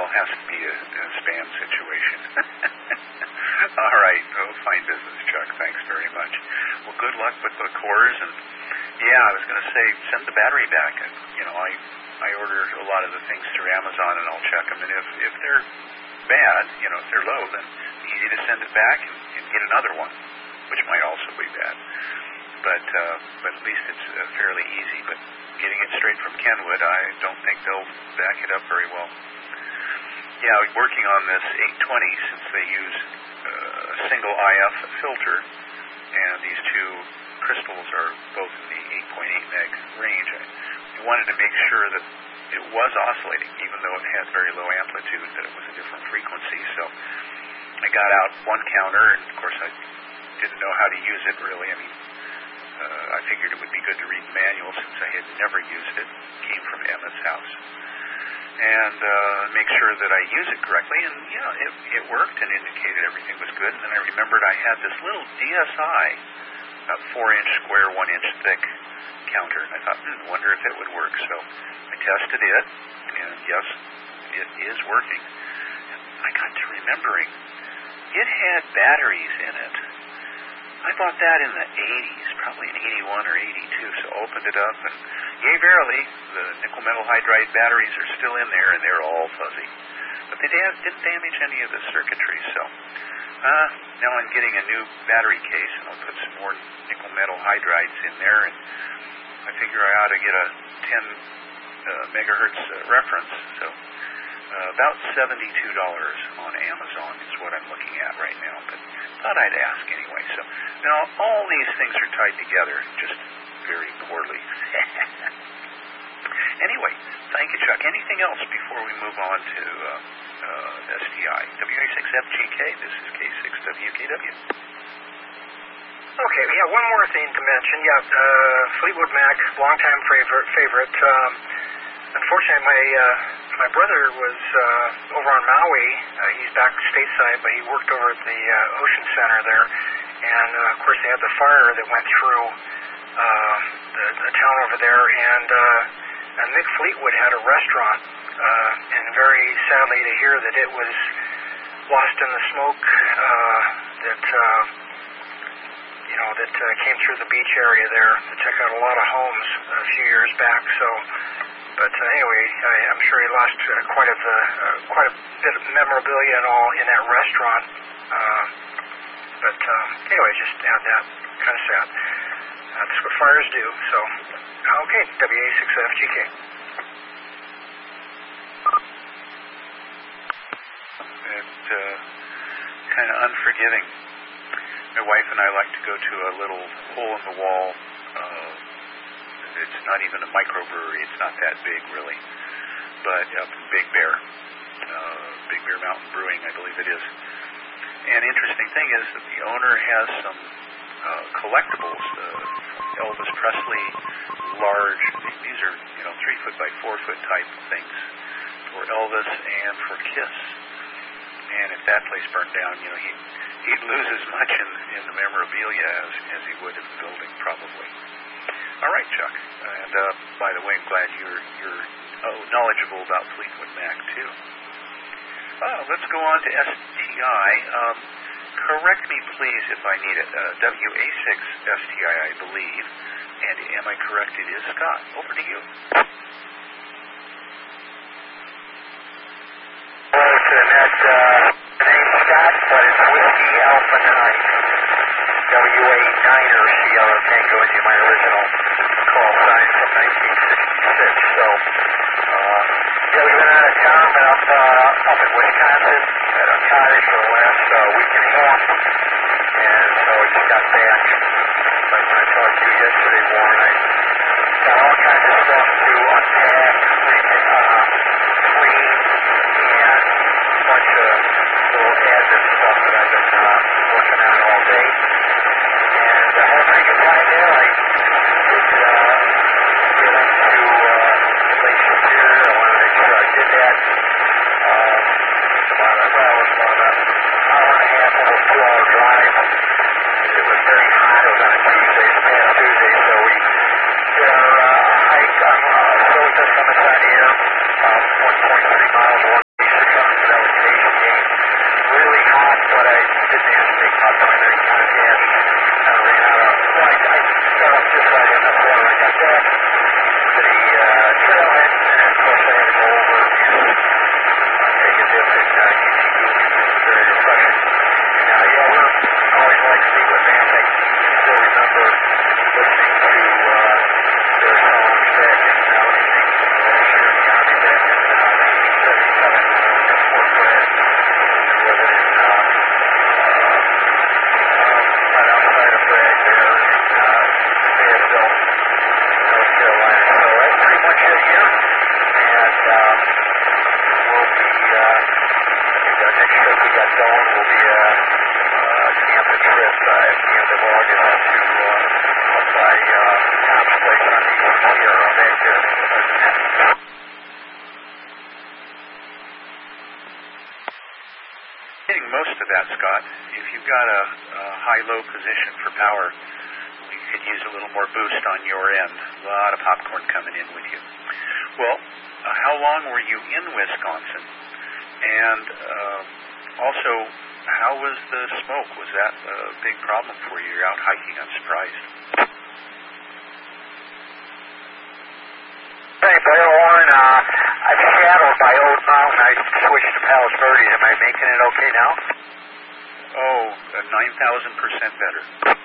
well, it has to be a spam situation. All right. Well, fine business, Chuck. Thanks very much. Well, good luck with the cores. And, yeah, I was going to say, send the battery back. I order a lot of the things through Amazon, and I'll check them. And if they're bad, if they're low, then it's easy to send it back and get another one, which might also be bad. But at least it's fairly easy. But getting it straight from Kenwood, I don't think they'll back it up very well. Yeah, working on this 820, since they use a single IF filter, and these two crystals are both in the 8.8 meg range, I wanted to make sure that it was oscillating, even though it had very low amplitude, that it was a different frequency. So I got out one counter, and of course I didn't know how to use it really. I mean, I figured it would be good to read the manual since I had never used it. It came from Emmett's house. And make sure that I use it correctly. And, it worked and indicated everything was good. And then I remembered I had this little DSI, about 4-inch square, 1-inch thick counter. And I thought, wonder if it would work. So I tested it, and yes, it is working. And I got to remembering, it had batteries in it. I bought that in the 80s, probably in 81 or 82, so opened it up, and yay, verily, the nickel metal hydride batteries are still in there, and they're all fuzzy. But they didn't damage any of the circuitry, so now I'm getting a new battery case, and I'll put some more nickel metal hydrides in there, and I figure I ought to get a 10 megahertz reference, so about $72 on Amazon is what I'm looking at right now, but thought I'd ask anyway. So now all these things are tied together, just very poorly. Anyway, thank you, Chuck. Anything else before we move on to STI? WA6FGK, this is K6WKW. Okay, yeah, one more thing to mention. Yeah, Fleetwood Mac, longtime favorite. Unfortunately, my brother was over on Maui. He's back stateside, but he worked over at the Ocean Center there. And, of course, they had the fire that went through the town over there. And Mick Fleetwood had a restaurant. And very sadly to hear that it was lost in the smoke that came through the beach area there. It took out a lot of homes a few years back. But anyway, I'm sure he lost quite a bit of memorabilia and all in that restaurant. But anyway, just add that. Kind of sad. That's what fires do. So, okay, WA6FGK. It's kind of unforgiving. My wife and I like to go to a little hole-in-the-wall. It's not even a microbrewery. It's not that big, really. But up in Big Bear Mountain Brewing, I believe it is. And interesting thing is that the owner has some collectibles. Elvis Presley, large. These are 3-foot by 4-foot type things for Elvis and for Kiss. And if that place burned down, he'd lose as much in the memorabilia as he would in the building, probably. All right, Chuck. And by the way, I'm glad you're knowledgeable about Fleetwood Mac too. Let's go on to STI. Correct me, please, if I need it. WA6 STI, I believe. And am I correct? It is Scott. Over to you. That's name Scott, but it's Whiskey Alpha 9. WA9er Sierra Tango is my original call sign from 1966. So, we've been out of town, been up in Wisconsin at a cottage for the last week and a half, and so I just got back. Like when I talked to you yesterday, Warren, I got all kinds of stuff to unpack, clean, and a bunch of little admin stuff that I've been working on all day. And I had a pretty good time there. I did get up to Lake Superior. I wanted to make sure I did that. It was about an hour and a half, almost 2-hour drive. It was very hot. It was on a Tuesday, this past Tuesday, so we did our hike on Rosa Cemetery. Zone will be a camping trip at the end of August to up by Tom's Place on the East Sierra back there. Getting most of that, Scott. If you've got a high-low position for power, we could use a little more boost on your end. A lot of popcorn coming in with you. Well, how long were you in Wisconsin? And also, how was the smoke? Was that a big problem for you? You're out hiking, I'm surprised. Hey, Blair Warren, I've shadowed by Old Mountain. I switched to Palos Verdes. Am I making it okay now? Oh, 9,000% better.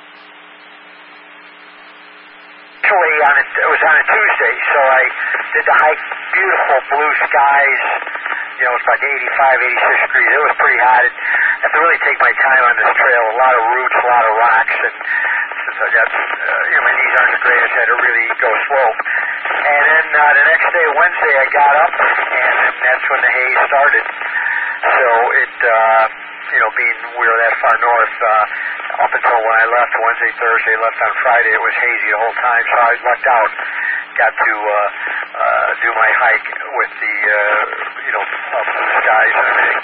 Actually, it was on a Tuesday, so I did the hike. Beautiful blue skies. You know, it's like 85, 86 degrees. It was pretty hot. I have to really take my time on this trail. A lot of roots, a lot of rocks, and since I got, my knees aren't the greatest, I had to really go slow. And then the next day, Wednesday, I got up, and that's when the haze started. So it, being we were that far north, up until when I left Wednesday, Thursday, left on Friday, it was hazy the whole time. So I lucked out, got to do my hike with the, blue skies and everything.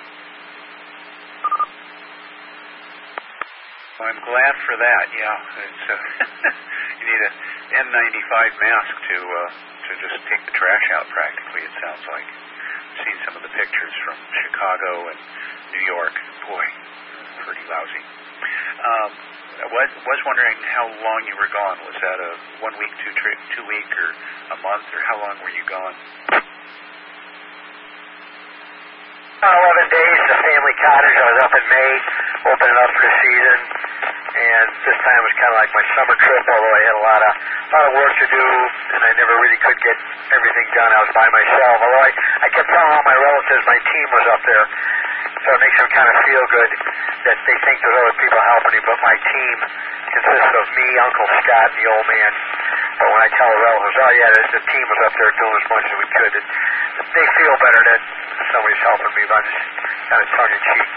Well, I'm glad for that. Yeah, it's you need a N95 mask to just take the trash out. Practically, it sounds like. I've seen some of the pictures from Chicago and New York. Boy, pretty lousy. I was wondering how long you were gone. Was that a 1 week, 2 week, or a month, or how long were you gone? 11 days, the family cottage. I was up in May, opening up for the season, and this time was kind of like my summer trip, although I had a lot of work to do, and I never really could get everything done. I was by myself, although I kept telling all my relatives my team was up there, so it makes them kind of feel good that they think there's other people helping me, but my team consists of me, Uncle Scott, and the old man. But when I tell the relatives, oh yeah, the team was up there doing as much as we could, they feel better that somebody's helping me, but I'm just kind of tongue-in-cheek.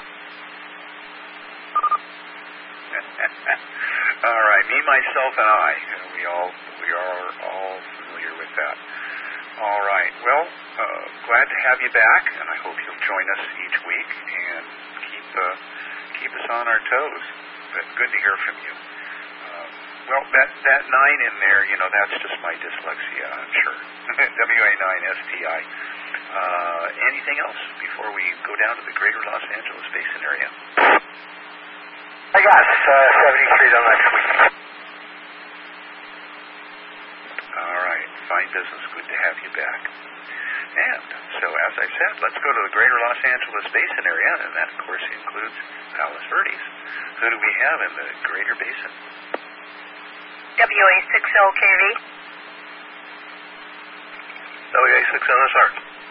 All right, me, myself, and I, we are all familiar with that. All right, well, glad to have you back, and I hope you'll join us each week and keep us on our toes. But good to hear from you. Well, that 9 in there, that's just my dyslexia, I'm sure. WA9STI. Anything else before we go down to the greater Los Angeles Basin area? I got 73 till next week. All right, fine business. Good to have you back. And so, as I said, let's go to the greater Los Angeles Basin area, and that, of course, includes Palos Verdes. Who do we have in the greater basin? WA60KV. WA6NSR.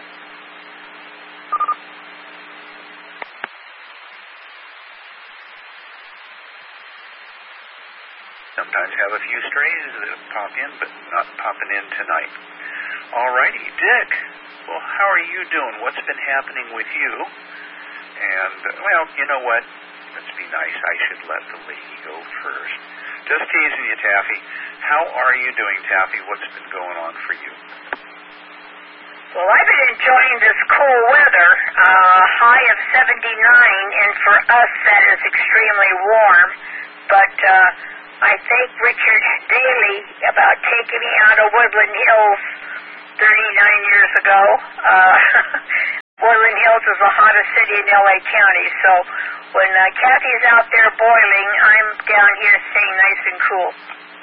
Sometimes have a few strays that pop in, but not popping in tonight. All righty, Dick. Well, how are you doing? What's been happening with you? And, well, you know what? Let's be nice. I should let the lady go first. Just teasing you, Taffy. How are you doing, Taffy? What's been going on for you? Well, I've been enjoying this cool weather, high of 79, and for us that is extremely warm. But I thank Richard Daly about taking me out of Woodland Hills 39 years ago. Woodland Hills is the hottest city in LA County, so when Kathy's out there boiling, I'm down here staying nice and cool.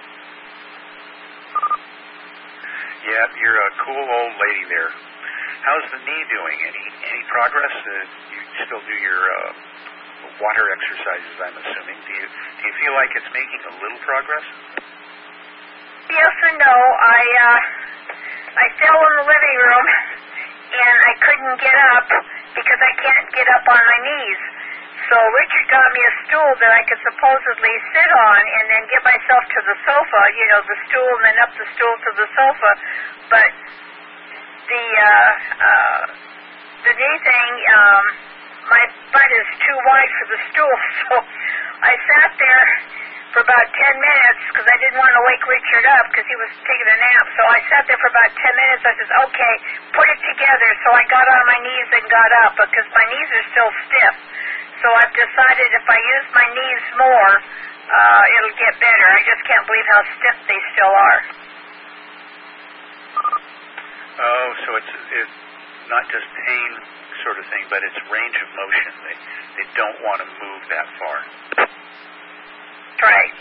Yeah, you're a cool old lady there. How's the knee doing? Any progress? You still do your water exercises, I'm assuming. Do you feel like it's making a little progress? Yes and no. I fell in the living room and I couldn't get up because I can't get up on my knees. So Richard got me a stool that I could supposedly sit on and then get myself to the sofa, the stool, and then up the stool to the sofa. But the knee thing, my butt is too wide for the stool. So I sat there for about 10 minutes because I didn't want to wake Richard up because he was taking a nap. So I sat there for about 10 minutes. I said, okay, put it together. So I got on my knees and got up because my knees are still stiff. So I've decided if I use my knees more, it'll get better. I just can't believe how stiff they still are. Oh, so it's not just pain sort of thing, but it's range of motion. They don't want to move that far. Right.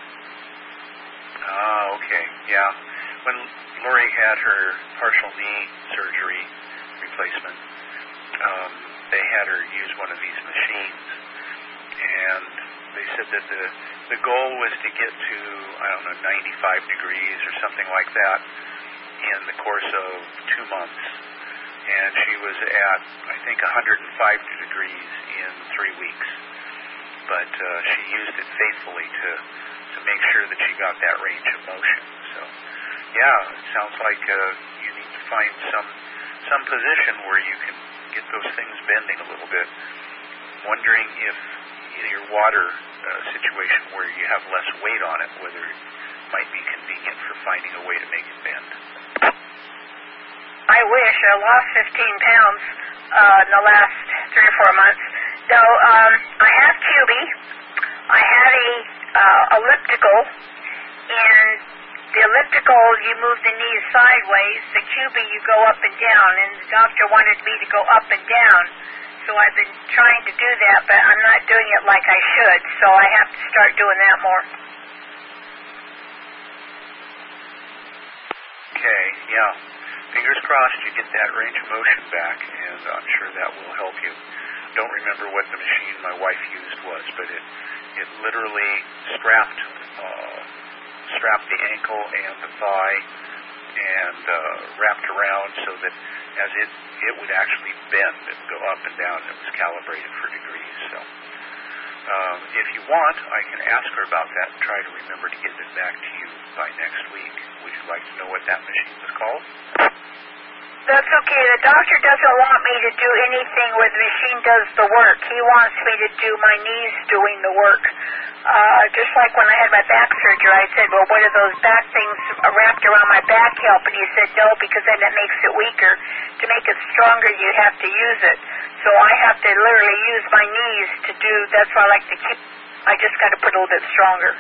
Oh, okay. Yeah. When Lori had her partial knee surgery replacement, they had her use one of these machines, and they said that the goal was to get to, 95 degrees or something like that in the course of 2 months. And she was at, I think, 105 degrees in 3 weeks. But she used it faithfully to make sure that she got that range of motion. So, yeah, it sounds like you need to find some position where you can get those things bending a little bit. Wondering if your water situation where you have less weight on it, whether it might be convenient for finding a way to make it bend. I wish. I lost 15 pounds in the last 3 or 4 months. So I have Cubie. I have a elliptical, and the elliptical you move the knees sideways. The Cubie you go up and down, and the doctor wanted me to go up and down. So I've been trying to do that, but I'm not doing it like I should. So I have to start doing that more. Okay, yeah. Fingers crossed you get that range of motion back, and I'm sure that will help you. Don't remember what the machine my wife used was, but it literally strapped the ankle and the thigh and wrapped around so that as it would actually bend, it would go up and down, and it was calibrated for degrees. So if you want, I can ask her about that and try to remember to get it back to you by next week. Would you like to know what that machine was called? That's okay. The doctor doesn't want me to do anything where the machine does the work. He wants me to do my knees doing the work. Just like when I had my back surgery, I said, well, what are those back things wrapped around my back help? And he said, no, because then it makes it weaker. To make it stronger, you have to use it. So I have to literally use my knees to do, that's why I like to keep, I just got to put a little bit stronger.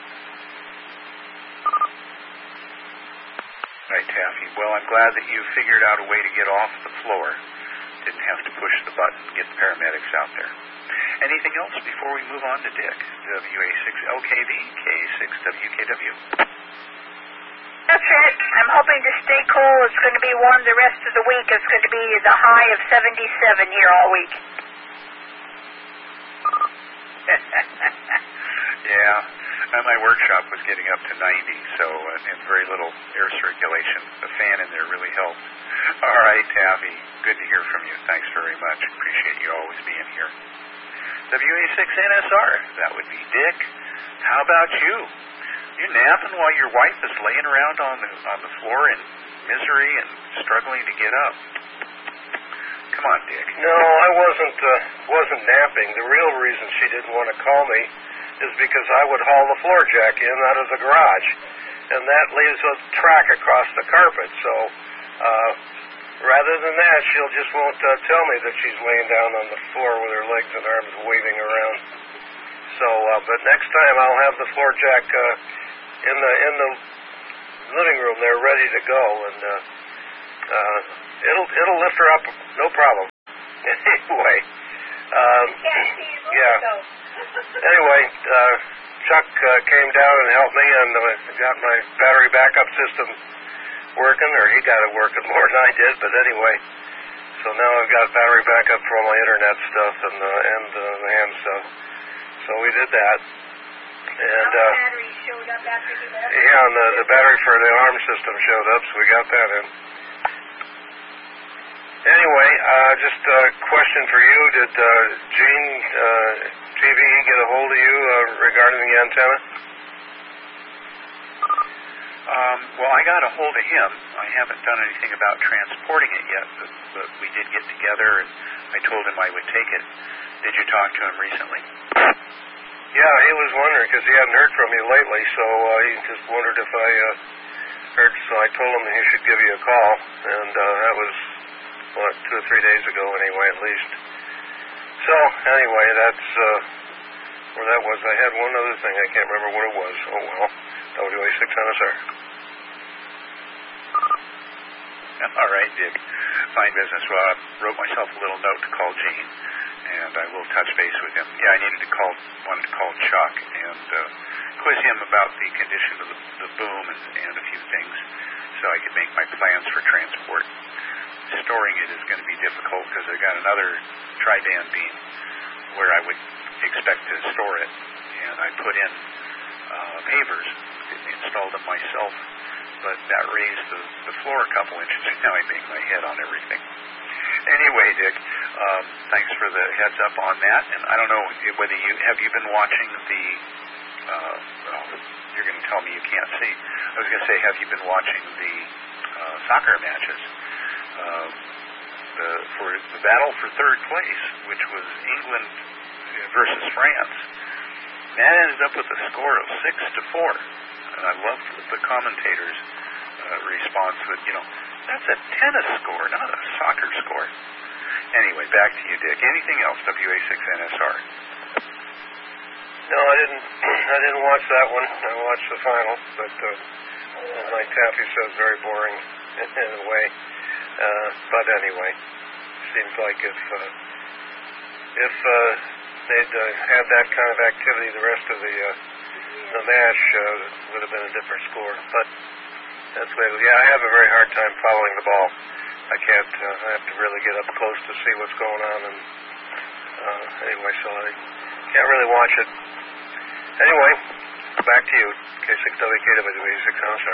Right, Taffy. Well, I'm glad that you figured out a way to get off the floor. Didn't have to push the button and get the paramedics out there. Anything else before we move on to Dick? WA6LKV, K6WKW. That's it. I'm hoping to stay cool. It's going to be warm the rest of the week. It's going to be the high of 77 here all week. Yeah. My workshop was getting up to 90, so and very little air circulation. The fan in there really helped. All right, Taffy. Good to hear from you. Thanks very much. Appreciate you always being here. WA6NSR. That would be Dick. How about you? You napping while your wife is laying around on the floor in misery and struggling to get up? Come on, Dick. No, I wasn't napping. The real reason she didn't want to call me is because I would haul the floor jack in out of the garage, and that leaves a track across the carpet. So rather than that, she'll just won't tell me that she's laying down on the floor with her legs and arms waving around. So, but next time I'll have the floor jack in the living room there, ready to go, and it'll lift her up, no problem. Anyway, yeah. Anyway, Chuck came down and helped me, and got my battery backup system working, or he got it working more than I did, but anyway, so now I've got battery backup for all my internet stuff and the ham stuff. So we did that. And the battery showed up after he left? Yeah, and the battery for the arm system showed up, so we got that in. Anyway, just a question for you. Did Gene TVE get a hold of you regarding the antenna? Well, I got a hold of him. I haven't done anything about transporting it yet, but we did get together, and I told him I would take it. Did you talk to him recently? Yeah, he was wondering because he hadn't heard from you lately, so he just wondered if I heard. So I told him that he should give you a call, and that was, 2 or 3 days ago anyway, at least. So, anyway, that's where that was. I had one other thing. I can't remember what it was. Oh, well. WA6 NSR. All right, Dick. Fine business. Well, I wrote myself a little note to call Gene, and I will touch base with him. Yeah, I wanted to call Chuck and quiz him about the condition of the boom and a few things so I could make my plans for transport. Storing it is going to be difficult because I got another tri-band beam where I would expect to store it, and I put in pavers, installed them myself, but that raised the floor a couple inches, and now I bang my head on everything. Anyway, Dick, thanks for the heads up on that, and I don't know whether have you been watching the, you're going to tell me you can't see. I was going to say, have you been watching the soccer matches? For the battle for third place, which was England versus France, that ended up with a score of 6-4. And I loved the commentators' response with, that's a tennis score, not a soccer score. Anyway, back to you, Dick. Anything else, WA6NSR? No, I didn't watch that one. I watched the final, but like Taffy says, very boring in a way. But anyway, seems like if they'd had that kind of activity the rest of the match, it would have been a different score. But that's the way. Yeah, I have a very hard time following the ball. I can't. I have to really get up close to see what's going on. And anyway, so I can't really watch it. Anyway, back to you. K6WKW6 NSR.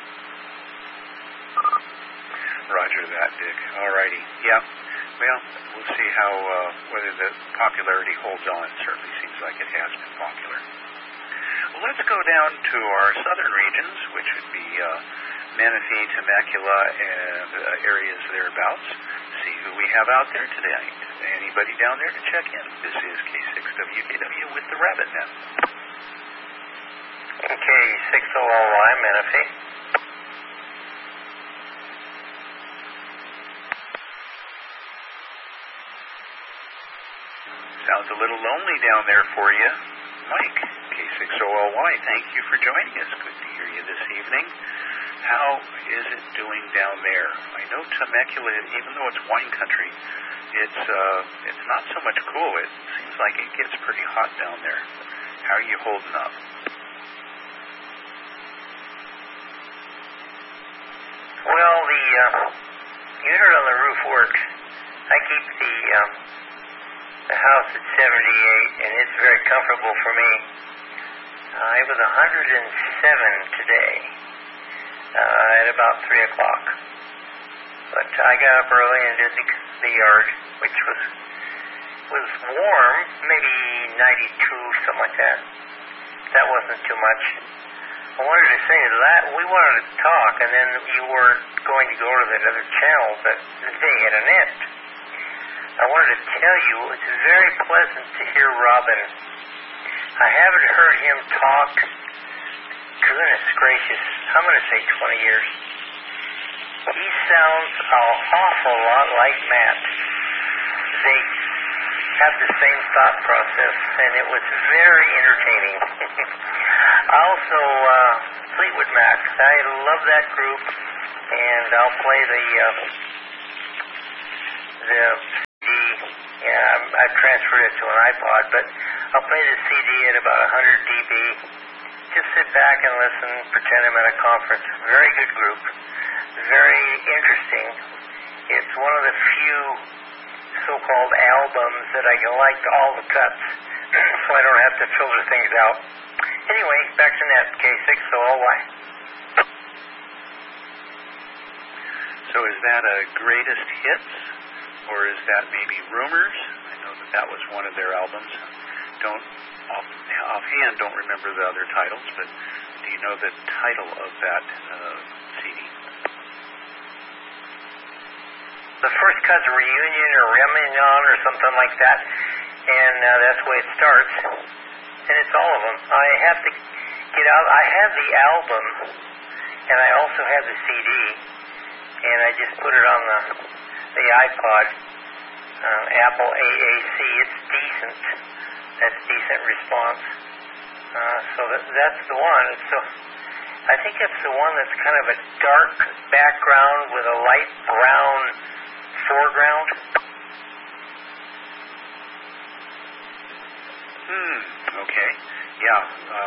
Roger that, Dick. All righty. Yeah. Well, we'll see how whether the popularity holds on. It certainly seems like it has been popular. Well, let's go down to our southern regions, which would be Menifee, Temecula, and areas thereabouts. See who we have out there today. Anybody down there to check in? This is K6WKW with the Rabbit Men. K6OLY, Menifee. Sounds a little lonely down there for you. Mike, K6OLY, thank you for joining us. Good to hear you this evening. How is it doing down there? I know Temecula, even though it's wine country, it's not so much cool. It seems like it gets pretty hot down there. How are you holding up? Well, the unit on the roof works. I keep the house at 78, and it's very comfortable for me. It was 107 today at about 3 o'clock. But I got up early and did the yard, which was warm, maybe 92, something like that. That wasn't too much. I wanted to say that we wanted to talk, and then you were going to go to that other channel that they had an it. I wanted to tell you it's very pleasant to hear Robin. I haven't heard him talk, goodness gracious, I'm going to say 20 years. He sounds an awful lot like Matt. They have the same thought process, and it was very entertaining. Also, Fleetwood Mac, I love that group, and I'll play the I've transferred it to an iPod, but I'll play the CD at about 100 dB. Just sit back and listen, pretend I'm at a conference. Very good group, very interesting. It's one of the few so-called albums that I like all the cuts, so I don't have to filter things out. Anyway, back to net, K6OLY. So is that a greatest hits, or is that maybe Rumors? I know that was one of their albums. Offhand, don't remember the other titles, but do you know the title of that CD? the first cousin reunion or reunion or something like that, and that's the way it starts. And it's all of them. I have to get out. I have the album, and I also have the CD, and I just put it on the iPod, Apple AAC. It's decent. That's decent response. So that's the one. So I think it's the one that's kind of a dark background with a light brown foreground. Okay. Yeah.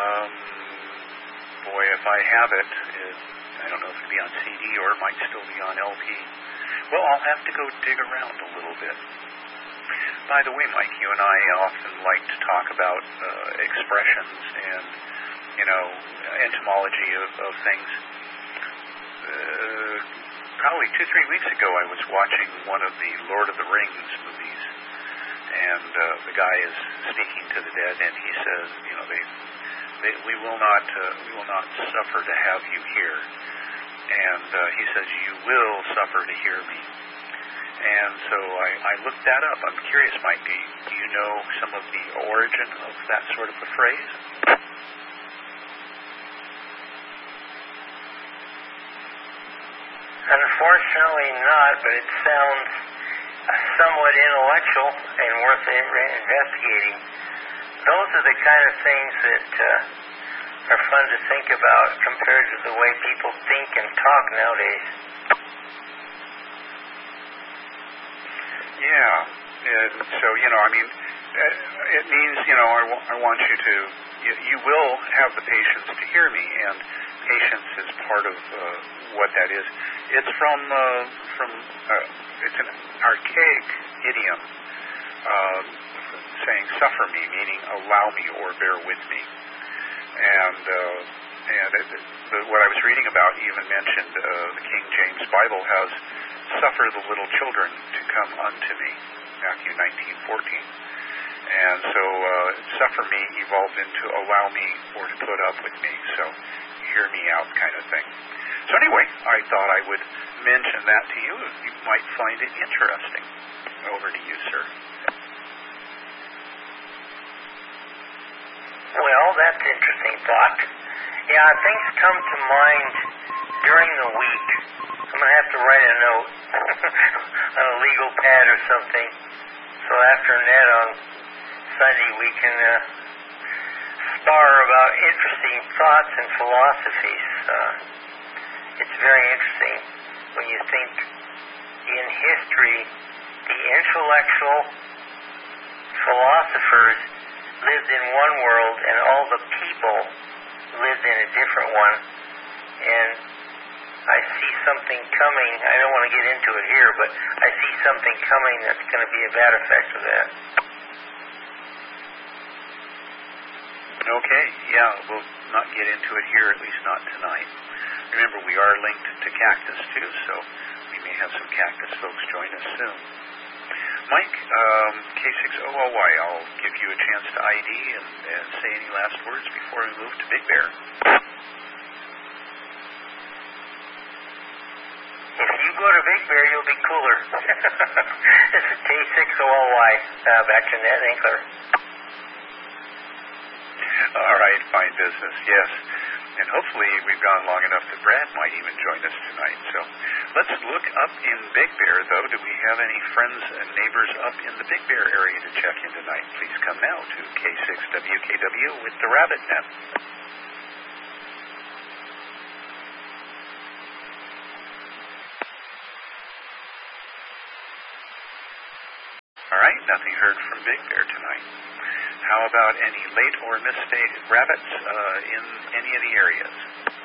Boy, if I have it, I don't know if it'll be on CD or it might still be on LP. Well, I'll have to go dig around a little bit. By the way, Mike, you and I often like to talk about expressions and, etymology of things. Probably 2-3 weeks ago, I was watching one of the Lord of the Rings movies, and the guy is speaking to the dead, and he says, we will not suffer to have you here, and he says, you will suffer to hear me. And so I looked that up. I'm curious, Mike, do you know some of the origin of that sort of a phrase? Unfortunately not, but it sounds somewhat intellectual and worth investigating. Those are the kind of things that are fun to think about compared to the way people think and talk nowadays. Yeah. So, it means, I want you to, you will have the patience to hear me, and patience is part of what that is. It's it's an archaic idiom saying suffer me, meaning allow me or bear with me. And what I was reading about even mentioned the King James Bible has suffer the little children to come unto me, Matthew 19:14. And so suffer me evolved into allow me or to put up with me, so hear me out kind of thing. So anyway, I thought I would mention that to you. You might find it interesting. Over to you, sir. Well, that's an interesting thought. Yeah, things come to mind during the week. I'm going to have to write a note on a legal pad or something. So after that on Sunday we can spar about interesting thoughts and philosophies. It's very interesting when you think in history the intellectual philosophers lived in one world and all the people lived in a different one. And I see something coming. I don't want to get into it here, but I see something coming that's going to be a bad effect of that. Okay, yeah, we'll not get into it here, at least not tonight. Remember, we are linked to Cactus, too, so we may have some Cactus folks join us soon. Mike, K6OLY, I'll give you a chance to ID and say any last words before we move to Big Bear. If you go to Big Bear, you'll be cooler. This is K6OLY, back to Ned Inkler. All right, fine business, yes. And hopefully we've gone long enough that Brad might even join us tonight. So let's look up in Big Bear, though. Do we have any friends and neighbors up in the Big Bear area to check in tonight? Please come now to K6WKW with the Rabbit Net. All right, nothing heard from Big Bear tonight. How about any late or missed rabbits in any of the areas?